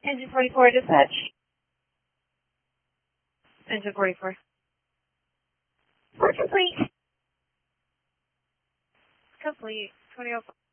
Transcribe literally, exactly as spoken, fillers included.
Engine forty-four, dispatch. Engine forty-four. Port complete. Complete. twenty oh five.